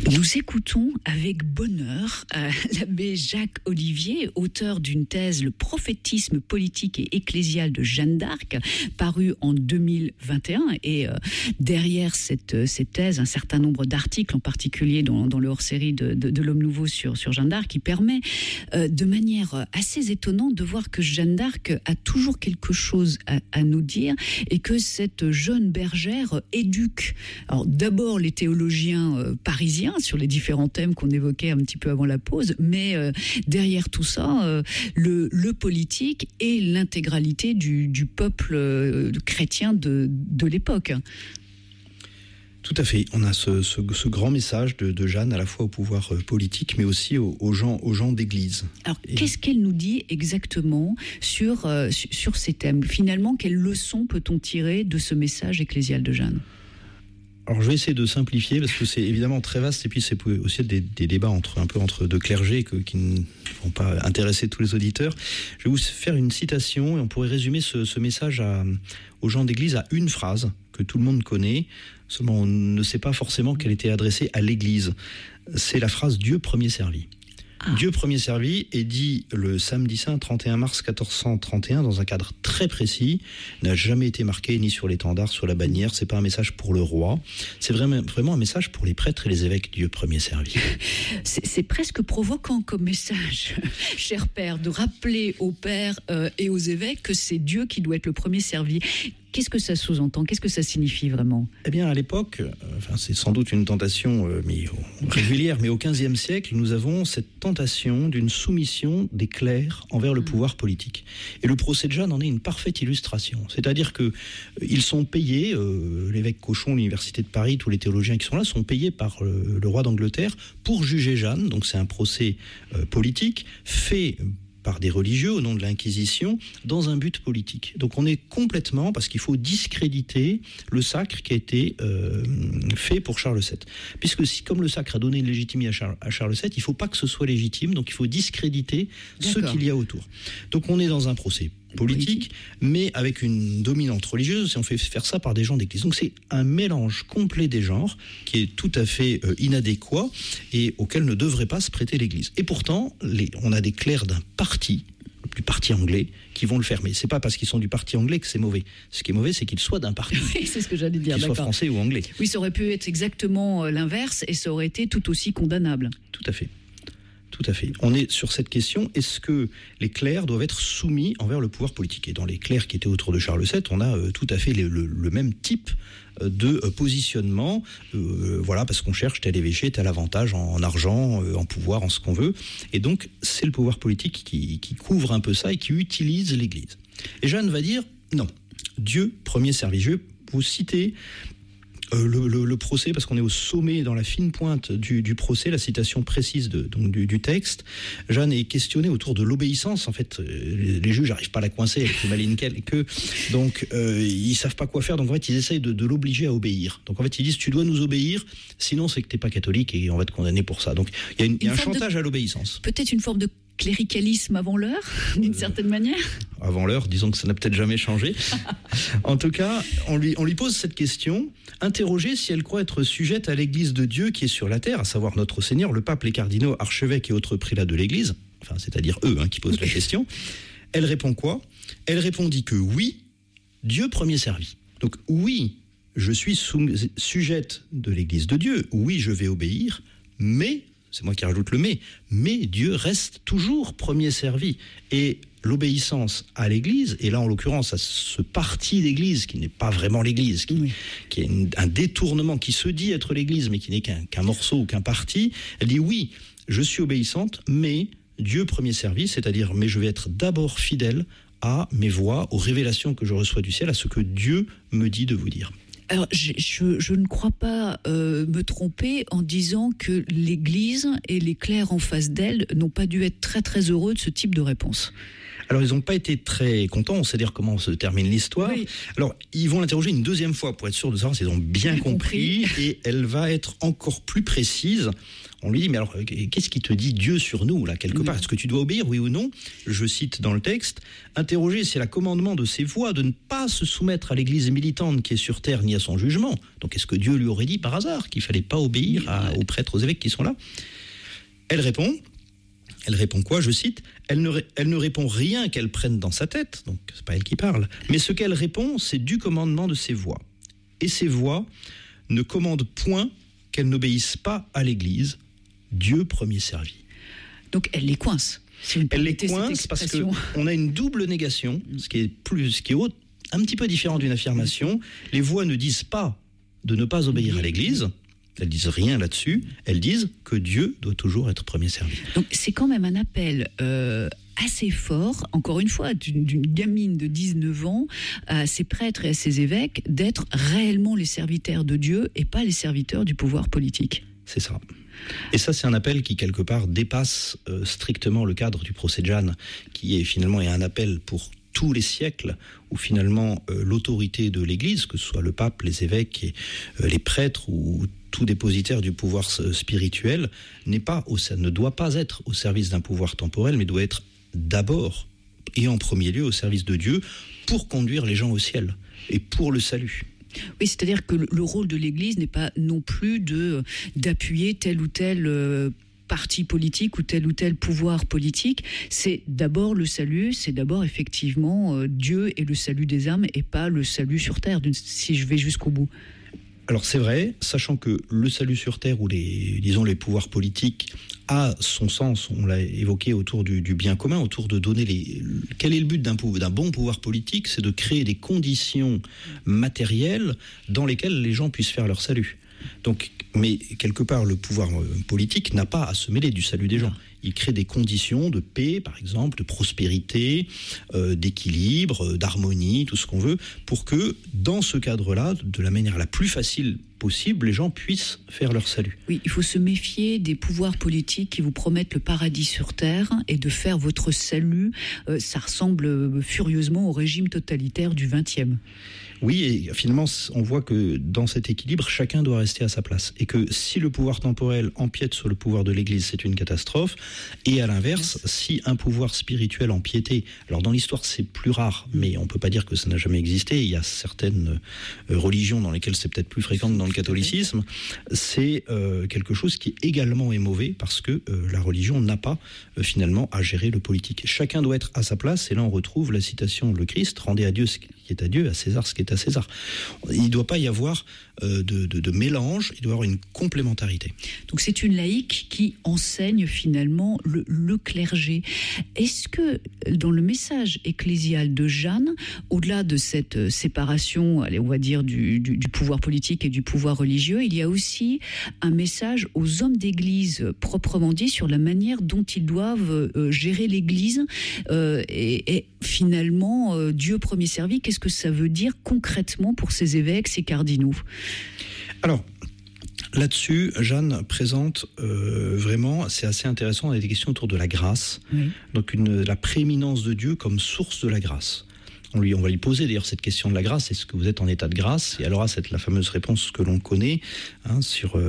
Nous écoutons avec bonheur l'abbé Jacques Olivier, auteur d'une thèse « Le prophétisme politique et ecclésial de Jeanne d'Arc », parue en 2021. Et derrière cette thèse, un certain nombre d'articles, en particulier dans le hors-série de l'Homme Nouveau sur Jeanne d'Arc, qui permet de manière assez étonnante de voir que Jeanne d'Arc a toujours quelque chose à nous dire et que cette jeune bergère éduque. Alors d'abord les théologiens parisiens sur les différents thèmes qu'on évoquait un petit peu avant la pause, mais derrière tout ça, le politique et l'intégralité du peuple chrétien de l'époque. Tout à fait. On a ce grand message de Jeanne, à la fois au pouvoir politique, mais aussi aux gens d'église. Alors, qu'est-ce qu'elle nous dit exactement sur ces thèmes ? Finalement, quelles leçons peut-on tirer de ce message ecclésial de Jeanne ? Alors je vais essayer de simplifier parce que c'est évidemment très vaste et puis c'est aussi des débats entre deux clergés qui ne vont pas intéresser tous les auditeurs. Je vais vous faire une citation et on pourrait résumer ce message aux gens d'église à une phrase que tout le monde connaît, seulement on ne sait pas forcément qu'elle était adressée à l'église. C'est la phrase « Dieu premier servi ». Dieu premier servi est dit le samedi saint 31 mars 1431 dans un cadre très précis, n'a jamais été marqué ni sur l'étendard, sur la bannière, c'est pas un message pour le roi, c'est vraiment un message pour les prêtres et les évêques, Dieu premier servi. C'est presque provoquant comme message, cher père, de rappeler aux pères et aux évêques que c'est Dieu qui doit être le premier servi. Qu'est-ce que ça sous-entend ? Qu'est-ce que ça signifie vraiment ? Eh bien, à l'époque, c'est sans doute une tentation régulière, mais au XVe siècle, nous avons cette tentation d'une soumission des clercs envers le pouvoir politique. Et le procès de Jeanne en est une parfaite illustration. C'est-à-dire qu'ils sont payés, l'évêque Cochon, l'université de Paris, tous les théologiens qui sont là, sont payés par le roi d'Angleterre pour juger Jeanne. Donc c'est un procès politique fait par des religieux au nom de l'Inquisition, dans un but politique. Donc on est complètement, parce qu'il faut discréditer le sacre qui a été fait pour Charles VII. Puisque comme le sacre a donné une légitimité à Charles VII, il ne faut pas que ce soit légitime, donc il faut discréditer ce qu'il y a autour. Donc on est dans un procès politique, mais avec une dominante religieuse, et on fait faire ça par des gens d'église. Donc c'est un mélange complet des genres qui est tout à fait inadéquat et auquel ne devrait pas se prêter l'église. Et pourtant, on a des clercs d'un parti, du parti anglais, qui vont le faire. Mais c'est pas parce qu'ils sont du parti anglais que c'est mauvais. Ce qui est mauvais, c'est qu'ils soient d'un parti. Oui, c'est ce que j'allais dire. Qu'ils soient français ou anglais. Oui, ça aurait pu être exactement l'inverse et ça aurait été tout aussi condamnable. Tout à fait. Tout à fait. On est sur cette question, est-ce que les clercs doivent être soumis envers le pouvoir politique ? Et dans les clercs qui étaient autour de Charles VII, on a tout à fait le même type de positionnement, parce qu'on cherche tel évêché, tel avantage en argent, en pouvoir, en ce qu'on veut. Et donc, c'est le pouvoir politique qui couvre un peu ça et qui utilise l'Église. Et Jeanne va dire, non, Dieu, premier servi. Je vais vous citer le procès, parce qu'on est au sommet, dans la fine pointe du procès, la citation précise du texte. Jeanne est questionnée autour de l'obéissance. En fait, les juges n'arrivent pas à la coincer, elle est plus maligne qu'elle, donc ils savent pas quoi faire. Donc en fait, ils essayent de l'obliger à obéir. Donc en fait, ils disent, tu dois nous obéir, sinon c'est que t'es pas catholique et on va te condamner pour ça. Donc il y a un chantage à l'obéissance. Peut-être une forme de cléricalisme avant l'heure, d'une certaine manière. Avant l'heure, disons que ça n'a peut-être jamais changé. En tout cas, on lui pose cette question, interroger si elle croit être sujette à l'Église de Dieu qui est sur la terre, à savoir notre Seigneur, le pape, les cardinaux, archevêques et autres prélats de l'Église, enfin c'est-à-dire eux qui posent la question. Elle répond quoi ? Elle répondit que oui, Dieu premier servi. Donc oui, je suis sujette de l'Église de Dieu, oui, je vais obéir, mais... c'est moi qui rajoute le mais Dieu reste toujours premier servi. Et l'obéissance à l'Église, et là en l'occurrence à ce parti d'Église qui n'est pas vraiment l'Église, qui est un détournement, qui se dit être l'Église mais qui n'est qu'un morceau ou qu'un parti, elle dit oui, je suis obéissante, mais Dieu premier servi, c'est-à-dire mais je vais être d'abord fidèle à mes voix, aux révélations que je reçois du ciel, à ce que Dieu me dit de vous dire. Alors, je ne crois pas me tromper en disant que l'Église et les clercs en face d'elle n'ont pas dû être très très heureux de ce type de réponse. Alors, ils n'ont pas été très contents, on sait dire comment se termine l'histoire. Oui. Alors, ils vont l'interroger une deuxième fois pour être sûr de savoir s'ils ont bien compris. Et elle va être encore plus précise. On lui dit, mais alors, qu'est-ce qui te dit Dieu sur nous, là, quelque part ? Est-ce que tu dois obéir, oui ou non ? Je cite dans le texte, « Interroger, c'est le commandement de ses voix de ne pas se soumettre à l'église militante qui est sur terre ni à son jugement. Donc, est-ce que Dieu lui aurait dit par hasard qu'il ne fallait pas obéir aux prêtres, aux évêques qui sont là ?» Elle répond quoi ? Je cite, elle ne répond rien qu'elle prenne dans sa tête, donc c'est pas elle qui parle, mais ce qu'elle répond, c'est du commandement de ses voix. Et ses voix ne commandent point qu'elles n'obéissent pas à l'église, Dieu premier servi. Donc elle les coince. Si elle les coince parce qu'on a une double négation, ce qui est un petit peu différent d'une affirmation. Les voix ne disent pas de ne pas obéir à l'église. Elles disent rien là-dessus. Elles disent que Dieu doit toujours être premier servi. Donc c'est quand même un appel assez fort, encore une fois, d'une gamine de 19 ans à ses prêtres et à ses évêques d'être réellement les serviteurs de Dieu et pas les serviteurs du pouvoir politique. C'est ça. Et ça, c'est un appel qui, quelque part, dépasse strictement le cadre du procès de Jeanne, qui est finalement un appel pour tous les siècles, où finalement l'autorité de l'Église, que ce soit le pape, les évêques, et, les prêtres ou tout dépositaire du pouvoir spirituel, ne doit pas être au service d'un pouvoir temporel, mais doit être d'abord et en premier lieu au service de Dieu pour conduire les gens au ciel et pour le salut. Oui, c'est-à-dire que le rôle de l'Église n'est pas non plus d'appuyer tel ou tel parti politique ou tel pouvoir politique. C'est d'abord le salut, c'est d'abord effectivement Dieu et le salut des âmes et pas le salut sur terre, si je vais jusqu'au bout. Alors c'est vrai, sachant que le salut sur terre ou les pouvoirs politiques a son sens, on l'a évoqué autour du bien commun, autour de donner quel est le but d'un bon pouvoir politique, c'est de créer des conditions matérielles dans lesquelles les gens puissent faire leur salut. Donc, mais quelque part, le pouvoir politique n'a pas à se mêler du salut des gens. Il crée des conditions de paix, par exemple, de prospérité, d'équilibre, d'harmonie, tout ce qu'on veut, pour que, dans ce cadre-là, de la manière la plus facile possible, les gens puissent faire leur salut. Oui, il faut se méfier des pouvoirs politiques qui vous promettent le paradis sur terre et de faire votre salut. Ça ressemble furieusement au régime totalitaire du XXe. Oui, et finalement, on voit que dans cet équilibre, chacun doit rester à sa place. Et que si le pouvoir temporel empiète sur le pouvoir de l'Église, c'est une catastrophe. Et à l'inverse, si un pouvoir spirituel empiétait, alors dans l'histoire, c'est plus rare, mais on ne peut pas dire que ça n'a jamais existé. Il y a certaines religions dans lesquelles c'est peut-être plus fréquent que dans le catholicisme. C'est quelque chose qui également est mauvais parce que la religion n'a pas finalement à gérer le politique. Chacun doit être à sa place. Et là, on retrouve la citation de le Christ, « Rendez à Dieu ce qui est à Dieu, à César ce qui est à César ». Il ne doit pas y avoir de mélange, il doit y avoir une complémentarité. Donc c'est une laïque qui enseigne finalement le clergé. Est-ce que dans le message ecclésial de Jeanne, au-delà de cette séparation, allez, on va dire, du pouvoir politique et du pouvoir religieux, il y a aussi un message aux hommes d'église proprement dit sur la manière dont ils doivent gérer l'église et finalement Dieu premier servi, qu'est-ce que ça veut dire concrètement pour ces évêques, ces cardinaux ? Alors, là-dessus, Jeanne présente vraiment, c'est assez intéressant, on a des questions autour de la grâce, oui. Donc la prééminence de Dieu comme source de la grâce. On va lui poser d'ailleurs cette question de la grâce, est-ce que vous êtes en état de grâce ? Et elle aura la fameuse réponse que l'on connaît sur...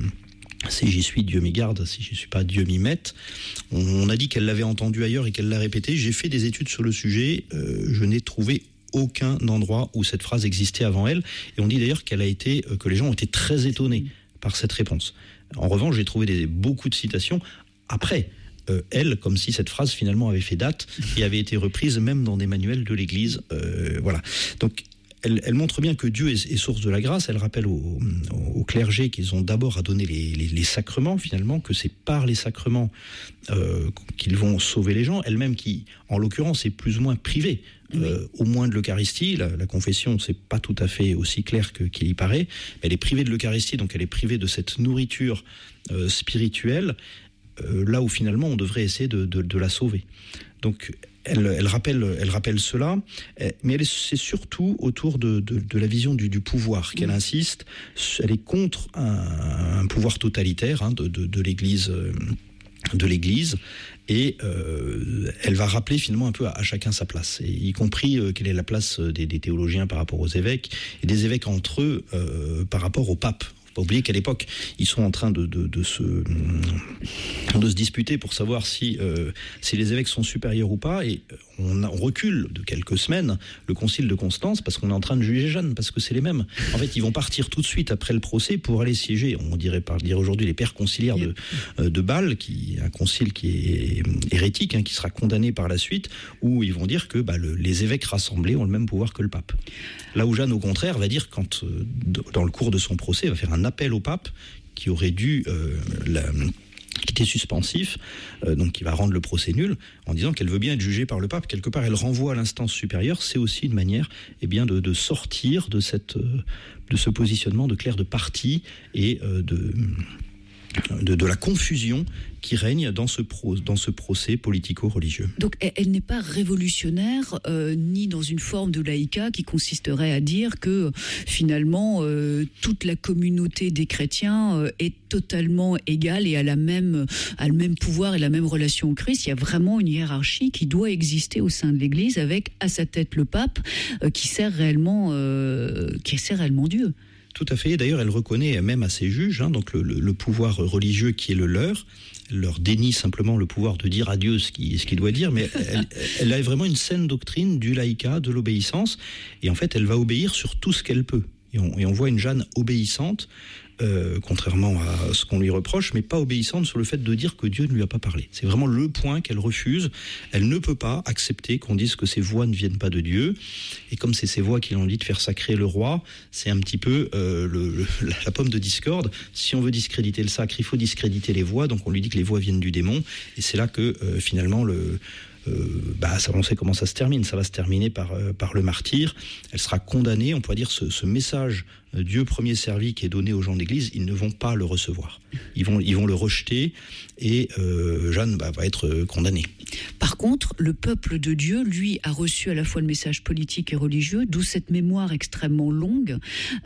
Si j'y suis, Dieu m'y garde. Si j'y suis pas, Dieu m'y mette. On a dit qu'elle l'avait entendu ailleurs et qu'elle l'a répété. J'ai fait des études sur le sujet. Je n'ai trouvé aucun endroit où cette phrase existait avant elle. Et on dit d'ailleurs que les gens ont été très étonnés par cette réponse. En revanche, j'ai trouvé beaucoup de citations après. Elle, comme si cette phrase finalement avait fait date et avait été reprise même dans des manuels de l'Église. Voilà. Donc, elle montre bien que Dieu est source de la grâce. Elle rappelle au clergé qu'ils ont d'abord à donner les sacrements, finalement, que c'est par les sacrements qu'ils vont sauver les gens. Elle-même qui, en l'occurrence, est plus ou moins privée, oui. Au moins de l'Eucharistie. La confession, c'est pas tout à fait aussi clair qu'il y paraît. Elle est privée de l'Eucharistie, donc elle est privée de cette nourriture spirituelle, là où finalement on devrait essayer de la sauver. Donc, elle rappelle cela, mais c'est surtout autour de la vision du pouvoir qu'elle insiste. Elle est contre un pouvoir totalitaire de l'Église de l'Église, et elle va rappeler finalement un peu à chacun sa place, et y compris quelle est la place des théologiens par rapport aux évêques, et des évêques entre eux par rapport au pape. Faut pas oublier qu'à l'époque, ils sont en train de se disputer pour savoir si les évêques sont supérieurs ou pas, et on recule de quelques semaines le concile de Constance parce qu'on est en train de juger Jeanne, parce que c'est les mêmes. En fait, ils vont partir tout de suite après le procès pour aller siéger, on dirait aujourd'hui les pères conciliaires de Bâle, un concile qui est hérétique, qui sera condamné par la suite, où ils vont dire que les évêques rassemblés ont le même pouvoir que le pape. Là où Jeanne, au contraire, va dire, dans le cours de son procès, va faire un appel au pape qui aurait dû... qui était suspensif, donc qui va rendre le procès nul, en disant qu'elle veut bien être jugée par le pape. Quelque part, elle renvoie à l'instance supérieure. C'est aussi une manière de sortir de ce positionnement de clerc de parti et de la confusion qui règne dans ce procès politico-religieux. Donc elle n'est pas révolutionnaire, ni dans une forme de laïcat qui consisterait à dire que finalement toute la communauté des chrétiens est totalement égale et a le même pouvoir et la même relation au Christ. Il y a vraiment une hiérarchie qui doit exister au sein de l'Église, avec à sa tête le pape qui sert réellement Dieu. Tout à fait. D'ailleurs, elle reconnaît même à ses juges, donc le pouvoir religieux qui est le leur. Elle leur dénie simplement le pouvoir de dire à Dieu ce qu'il doit dire, mais elle a vraiment une saine doctrine du laïcat, de l'obéissance, et en fait, elle va obéir sur tout ce qu'elle peut. Et on voit une Jeanne obéissante, contrairement à ce qu'on lui reproche, mais pas obéissante sur le fait de dire que Dieu ne lui a pas parlé. C'est vraiment le point qu'elle refuse. Elle ne peut pas accepter qu'on dise que ces voix ne viennent pas de Dieu. Et comme c'est ces voix qui l'ont dit de faire sacrer le roi, c'est un petit peu la pomme de discorde. Si on veut discréditer le sacre, il faut discréditer les voix. Donc on lui dit que les voix viennent du démon. Et c'est là que finalement on sait comment ça se termine. Ça va se terminer par le martyre. Elle sera condamnée. On pourrait dire ce message Dieu premier servi qui est donné aux gens de l'Église, ils ne vont pas le recevoir. Ils vont le rejeter, et Jeanne va être condamnée. Par contre, le peuple de Dieu, lui, a reçu à la fois le message politique et religieux, d'où cette mémoire extrêmement longue,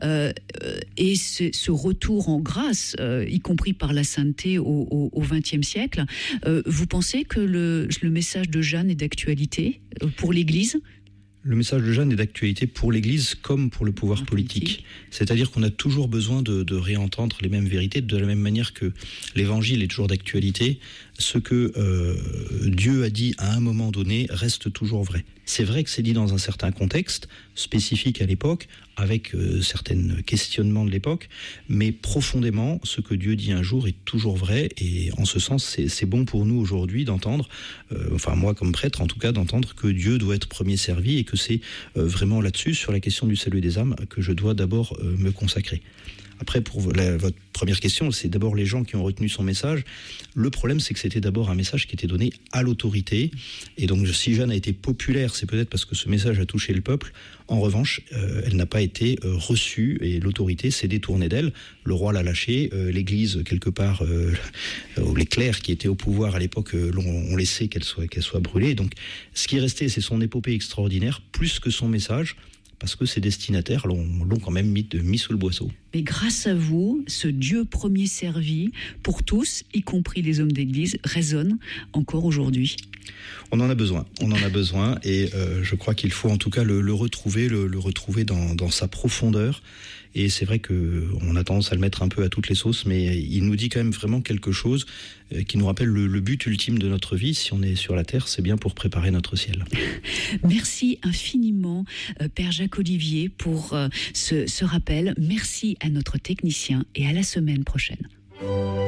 et ce retour en grâce, y compris par la sainteté au XXe siècle. Vous pensez que le message de Jeanne est d'actualité pour l'Église ? Le message de Jeanne est d'actualité pour l'Église comme pour le pouvoir politique. C'est-à-dire qu'on a toujours besoin de réentendre les mêmes vérités, de la même manière que l'Évangile est toujours d'actualité. Ce que Dieu a dit à un moment donné reste toujours vrai. C'est vrai que c'est dit dans un certain contexte spécifique à l'époque, avec certains questionnements de l'époque, mais profondément, ce que Dieu dit un jour est toujours vrai, et en ce sens, c'est bon pour nous aujourd'hui d'entendre, moi comme prêtre en tout cas, d'entendre que Dieu doit être premier servi, et que c'est vraiment là-dessus, sur la question du salut des âmes, que je dois d'abord me consacrer. Après, pour votre première question, c'est d'abord les gens qui ont retenu son message. Le problème, c'est que c'était d'abord un message qui était donné à l'autorité. Et donc, si Jeanne a été populaire, c'est peut-être parce que ce message a touché le peuple. En revanche, elle n'a pas été reçue, et l'autorité s'est détournée d'elle. Le roi l'a lâchée. L'Église, quelque part, les clercs qui étaient au pouvoir à l'époque ont laissé qu'elle soit brûlée. Donc, ce qui est resté, c'est son épopée extraordinaire, plus que son message, parce que ses destinataires l'ont quand même mis sous le boisseau. Mais grâce à vous, ce Dieu premier servi pour tous, y compris les hommes d'Église, résonne encore aujourd'hui. On en a besoin, et je crois qu'il faut en tout cas le retrouver dans sa profondeur. Et c'est vrai qu'on a tendance à le mettre un peu à toutes les sauces, mais il nous dit quand même vraiment quelque chose qui nous rappelle le but ultime de notre vie. Si on est sur la terre, c'est bien pour préparer notre ciel. Merci infiniment, Père Jacques Olivier, pour ce rappel. Merci à notre technicien, et à la semaine prochaine.